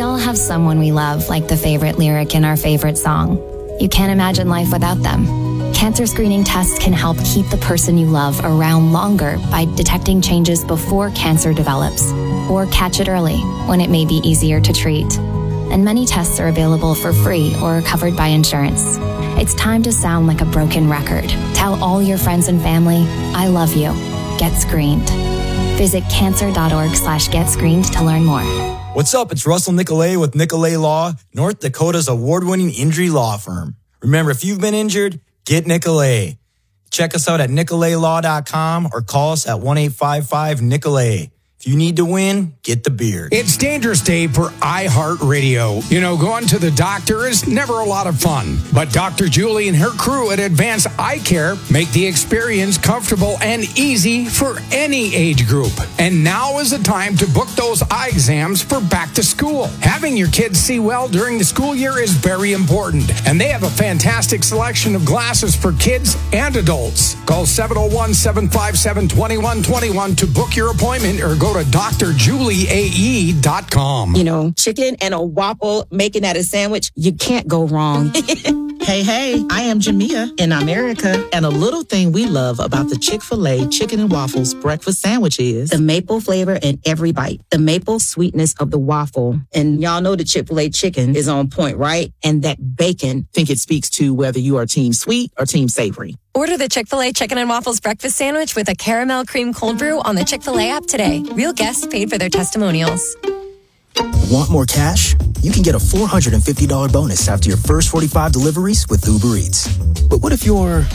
all have someone we love, like the favorite lyric in our favorite song. You can't imagine life without them. Cancer screening tests can help keep the person you love around longer by detecting changes before cancer develops, or catch it early when it may be easier to treat. And many tests are available for free or covered by insurance. It's time to sound like a broken record. Tell all your friends and family, I love you. Get screened. Visit cancer.org/getscreened to learn more. What's up? It's Russell Nicolay with Nicolay Law, North Dakota's award-winning injury law firm. Remember, if you've been injured, get Nicolay. Check us out at nicolaylaw.com or call us at 1-855-NICOLAY. If you need to win, get the beard. It's Dangerous Day for iHeartRadio. You know, going to the doctor is never a lot of fun. But Dr. Julie and her crew at Advanced Eye Care make the experience comfortable and easy for any age group. And now is the time to book those eye exams for back to school. Having your kids see well during the school year is very important. And they have a fantastic selection of glasses for kids and adults. Call 701-757-2121 to book your appointment or go to drjulieae.com. You know, chicken and a waffle, making that a sandwich, you can't go wrong. Hey, I am Jamia in America. And a little thing we love about the Chick-fil-A Chicken and Waffles breakfast sandwich is the maple flavor in every bite, the maple sweetness of the waffle. And y'all know the Chick-fil-A chicken is on point, right? And that bacon. Think it speaks to whether you are team sweet or team savory. Order the Chick-fil-A Chicken and Waffles breakfast sandwich with a caramel cream cold brew on the Chick-fil-A app today. Real guests paid for their testimonials. Want more cash? You can get a $450 bonus after your first 45 deliveries with Uber Eats. But what if you're